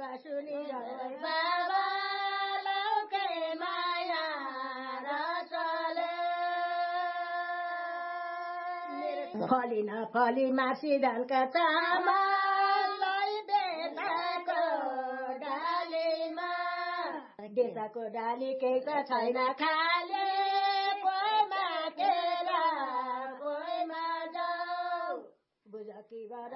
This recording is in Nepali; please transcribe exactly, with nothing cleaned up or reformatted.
बासुनी बाबा लौके माया रसले फली नफली मासी धानका चामलै बेताको डालीमा बेताको डाली केही त छैन खाले कोहीमा केरा कोहीमा जाऊ बुझकी